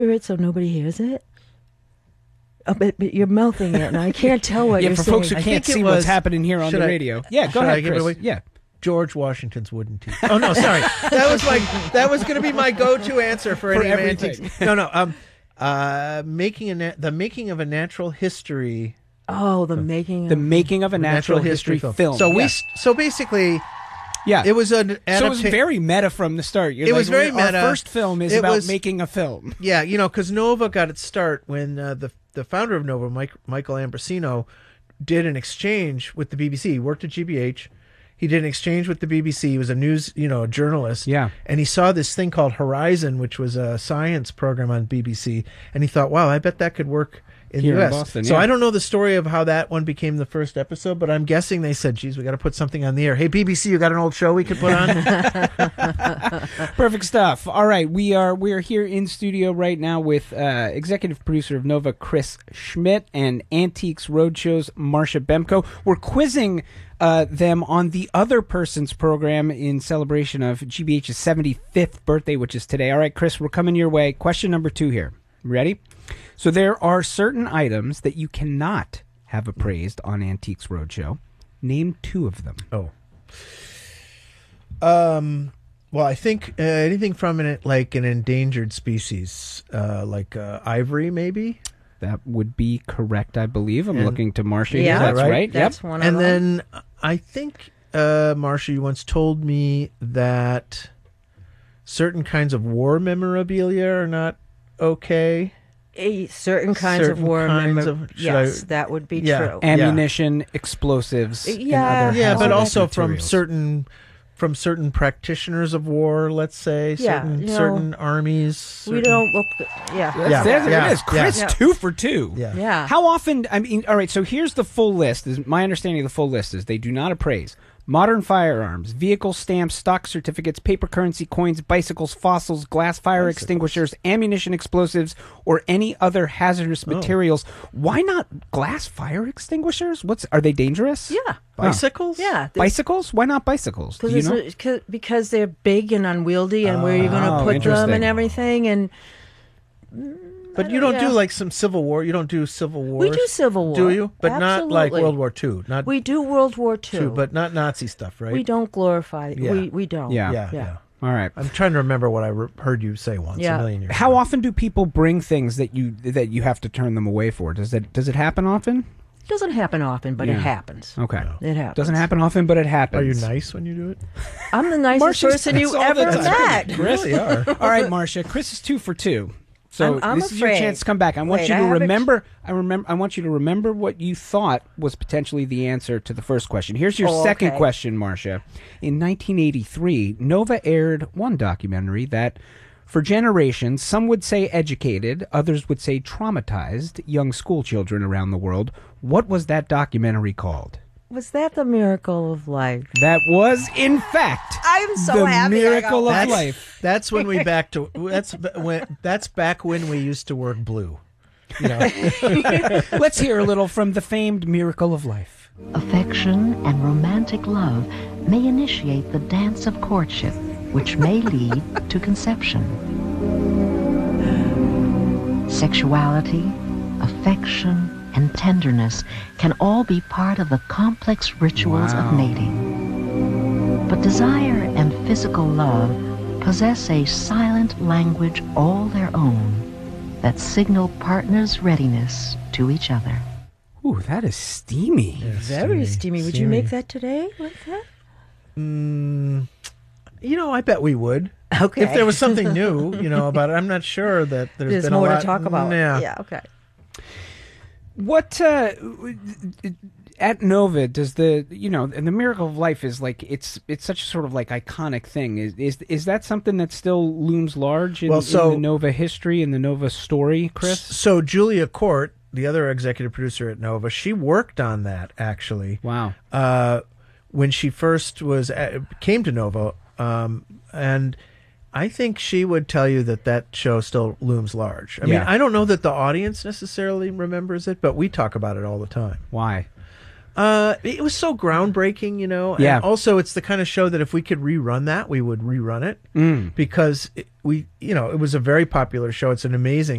it so nobody hears it? Oh, but you're mouthing it, and I can't tell what you're for saying. folks who can't see what's happening here on the radio. Yeah, go ahead, Chris. Yeah. George Washington's wooden teeth. Oh no, sorry. That was going to be my go-to answer for any antiques. No. The making of a natural history. Oh, the making of a natural history film. So basically, yeah, it was an adaptation. So it was very meta from the start. It was very meta. Our first film is about making a film. Yeah, because Nova got its start when the founder of Nova, Michael Ambrosino, did an exchange with the BBC. He worked at GBH. He did an exchange with the BBC. He was a journalist. Yeah. And he saw this thing called Horizon, which was a science program on BBC. And he thought, wow, I bet that could work in the U.S. Boston, so I don't know the story of how that one became the first episode, but I'm guessing they said, geez, we got to put something on the air. Hey, BBC, you got an old show we could put on? Perfect stuff. All right. We are here in studio right now with executive producer of Nova, Chris Schmidt, and Antiques Roadshow's Marcia Bemko. We're quizzing them on the other person's program in celebration of GBH's 75th birthday, which is today. All right, Chris, we're coming your way. Question number 2 here. Ready? So there are certain items that you cannot have appraised on Antiques Roadshow. Name 2 of them. Well, I think anything from an endangered species, like ivory, maybe. That would be correct, I believe. I'm looking to Marcia. Yeah, that's right. That's one of them. them. Then I think, Marcia, you once told me that certain kinds of war memorabilia are not okay. Certain kinds of war memorabilia. Yes, that would be true. Ammunition, explosives. Yeah, but also from certain practitioners of war, let's say, certain armies. We don't look. There it is. Chris, 2 for 2. Yeah. How often? I mean, all right. So here's the full list. My understanding of the full list is they do not appraise modern firearms, vehicle stamps, stock certificates, paper currency, coins, bicycles, fossils, glass fire extinguishers, ammunition, explosives, or any other hazardous materials. Why not glass fire extinguishers? Are they dangerous? Yeah. Bicycles? Yeah. Bicycles? Why not bicycles? Because they're big and unwieldy, and where you're going to put them and everything, and. But you don't do some Civil War. You don't do Civil War. We do Civil War. Do you? But absolutely. Not like World War II. We do World War II. But not Nazi stuff, right? We don't glorify. Yeah. We don't. Yeah. All right. I'm trying to remember what I heard you say once a million years ago. How often do people bring things that you have to turn them away for? Does it happen often? It doesn't happen often, but it happens. Okay. It happens. Doesn't happen often, but it happens. Are you nice when you do it? I'm the nicest person you ever met. You really are. All right, Marcia. Chris is 2 for 2. So I'm this is your chance to come back. I want you to remember. I want you to remember what you thought was potentially the answer to the first question. Here's your second question, Marcia. In 1983, Nova aired one documentary that, for generations, some would say educated, others would say traumatized young school children around the world. What was that documentary called? Was that The Miracle of Life? That was, in fact, I'm so happy. The Miracle of Life. That's when that's back when we used to work blue. Let's hear a little from the famed Miracle of Life. Affection and romantic love may initiate the dance of courtship, which may lead to conception. Sexuality, affection, and tenderness can all be part of the complex rituals of mating. But desire and physical love possess a silent language all their own that signal partners' readiness to each other. Ooh, that is steamy. Yeah, very steamy. Would you make that today like that? I bet we would. Okay. If there was something new, about it. I'm not sure that there's been more a lot to talk about. Yeah, okay. What at Nova does and the Miracle of Life is it's such a sort of iconic thing. Is that something that still looms large in the Nova history and the Nova story, Chris? So Julia Court, the other executive producer at Nova, she worked on that actually. Wow. When she first came to Nova, and I think she would tell you that show still looms large. I mean, I don't know that the audience necessarily remembers it, but we talk about it all the time. Why? It was so groundbreaking, you know. Yeah. And also, it's the kind of show that if we could rerun that, we would rerun it because it was a very popular show. It's an amazing